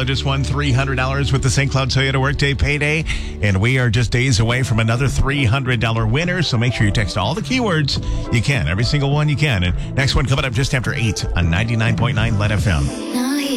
Carla just won $300 with the St. Cloud Toyota Workday Payday, and we are just days away from another $300 winner, so make sure you text all the keywords you can, every single one you can. And next one coming up just after 8 on 99.9 Let FM.